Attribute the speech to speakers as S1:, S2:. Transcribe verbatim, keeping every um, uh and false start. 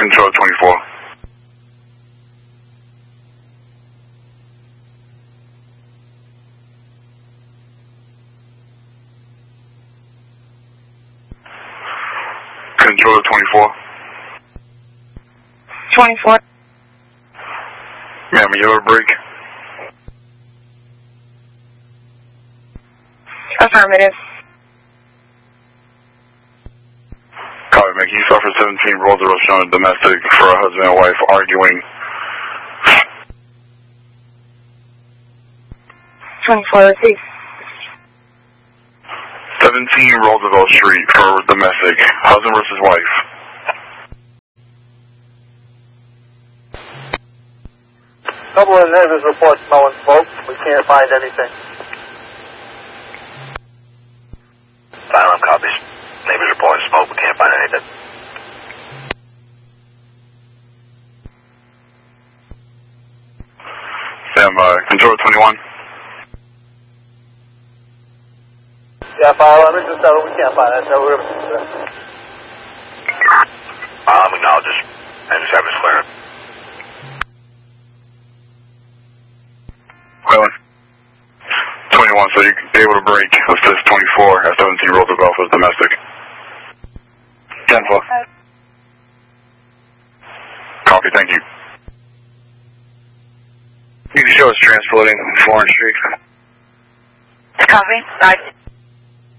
S1: Control twenty-four. Control twenty-four.
S2: twenty-four.
S1: Ma'am, a yellow break.
S2: Affirmative.
S1: Copy, making use offer seventeen, roll zero, showing a domestic for a husband and wife arguing.
S2: twenty-four, receive.
S1: seventeen, Roosevelt Street for domestic, husband versus wife.
S3: Couple of neighbors report smelling smoke. We can't find anything.
S4: Silent copies. Neighbors reporting smoke. We can't find anything.
S1: Sam, uh, Control twenty-one.
S3: Yeah, fire alarm is seven. We can't find it. So we're.
S4: Um, acknowledges. And seven is clear.
S1: Well, twenty-one, so you're able to break. It says twenty-four at seventeen, Roosevelt for domestic. ten four. Copy, thank you.
S5: You can show us transporting Florence Street.
S2: Copy. Five.